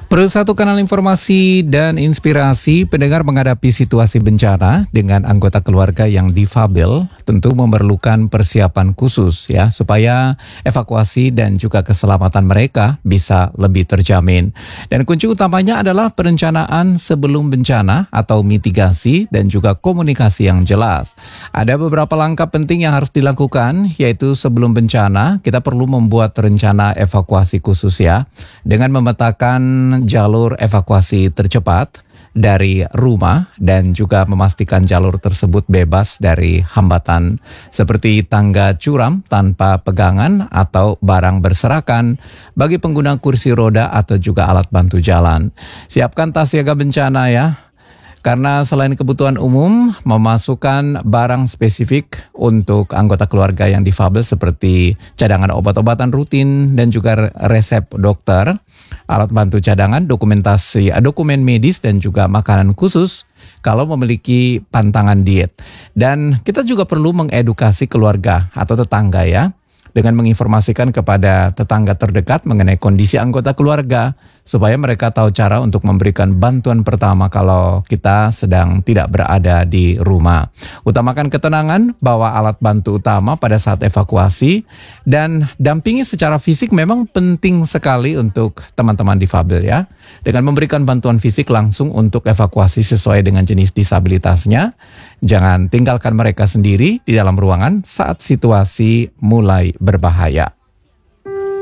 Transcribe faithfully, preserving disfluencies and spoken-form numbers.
Perlu satu kanal informasi dan inspirasi pendengar menghadapi situasi bencana dengan anggota keluarga yang difabel tentu memerlukan persiapan khusus ya supaya evakuasi dan juga keselamatan mereka bisa lebih terjamin. Dan kunci utamanya adalah perencanaan sebelum bencana atau mitigasi dan juga komunikasi yang jelas. Ada beberapa langkah penting yang harus dilakukan, yaitu sebelum bencana kita perlu membuat rencana evakuasi khusus ya dengan memetakan jalur evakuasi tercepat dari rumah dan juga memastikan jalur tersebut bebas dari hambatan seperti tangga curam tanpa pegangan atau barang berserakan bagi pengguna kursi roda atau juga alat bantu jalan. Siapkan tas siaga bencana ya. Karena selain kebutuhan umum, memasukkan barang spesifik untuk anggota keluarga yang difabel seperti cadangan obat-obatan rutin dan juga resep dokter, alat bantu cadangan, dokumentasi, dokumen medis dan juga makanan khusus kalau memiliki pantangan diet. Dan kita juga perlu mengedukasi keluarga atau tetangga ya, dengan menginformasikan kepada tetangga terdekat mengenai kondisi anggota keluarga supaya mereka tahu cara untuk memberikan bantuan pertama kalau kita sedang tidak berada di rumah. Utamakan ketenangan, bawa alat bantu utama pada saat evakuasi, dan dampingi secara fisik memang penting sekali untuk teman-teman difabel ya. Dengan memberikan bantuan fisik langsung untuk evakuasi sesuai dengan jenis disabilitasnya. Jangan tinggalkan mereka sendiri di dalam ruangan saat situasi mulai berbahaya.